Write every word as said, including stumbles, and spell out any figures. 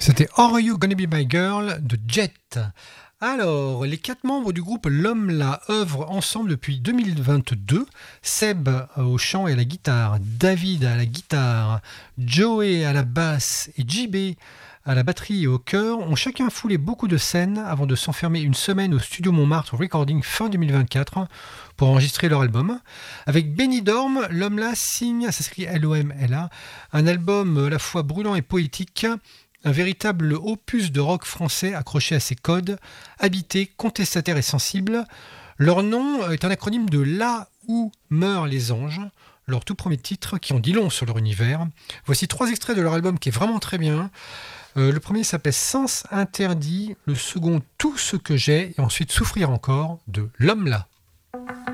C'était Are You Gonna Be My Girl de Jet. Alors, les quatre membres du groupe L'Homme Là œuvrent ensemble depuis deux mille vingt-deux. Seb au chant et à la guitare, David à la guitare, Joey à la basse et J B à la batterie et au chœur ont chacun foulé beaucoup de scènes avant de s'enfermer une semaine au studio Montmartre Recording fin deux mille vingt-quatre pour enregistrer leur album. Avec Benny Dorm, L'Homme Là signe, ça s'écrit L O M L A, un album à la fois brûlant et poétique, un véritable opus de rock français accroché à ses codes, habité, contestataire et sensible. Leur nom est un acronyme de Là où meurent les anges, leur tout premier titre qui en dit long sur leur univers. Voici trois extraits de leur album qui est vraiment très bien. Euh, le premier s'appelle Sens interdit, le second Tout ce que j'ai, et ensuite Souffrir encore de L'Homme Là.